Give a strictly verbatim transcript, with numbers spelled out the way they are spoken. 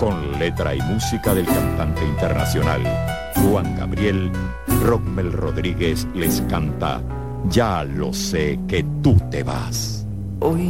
Con letra y música del cantante internacional Juan Gabriel, Rommel Rodríguez les canta Ya lo sé que tú te vas. Hoy